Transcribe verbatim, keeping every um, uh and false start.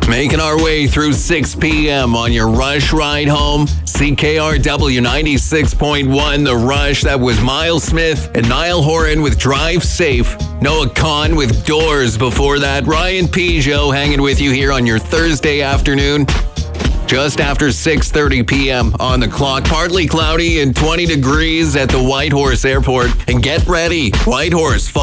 Making our way through six p.m. on your Rush ride home. C K R W ninety-six point one, The Rush. That was Miles Smith and Niall Horan with Drive Safe. Noah Kahn with Doors before that. Ryan Peugeot hanging with you here on your Thursday afternoon. Just after six thirty p.m. on the clock. Partly cloudy and twenty degrees at the Whitehorse Airport. And get ready, Whitehorse.